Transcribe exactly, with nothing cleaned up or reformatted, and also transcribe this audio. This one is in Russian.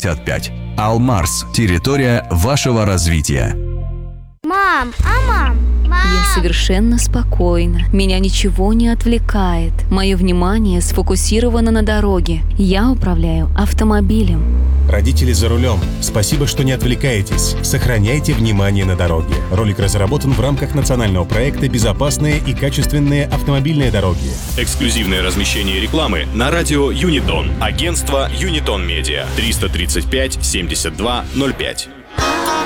шестьдесят пять. Алмарс. Территория вашего развития. Мам, а мам? Мам. Я совершенно спокойна. Меня ничего не отвлекает. Мое внимание сфокусировано на дороге. Я управляю автомобилем. Родители за рулем. Спасибо, что не отвлекаетесь. Сохраняйте внимание на дороге. Ролик разработан в рамках национального проекта «Безопасные и качественные автомобильные дороги». Эксклюзивное размещение рекламы на радио Юнитон. Агентство Юнитон Медиа. триста тридцать пять семьдесят два ноль пять.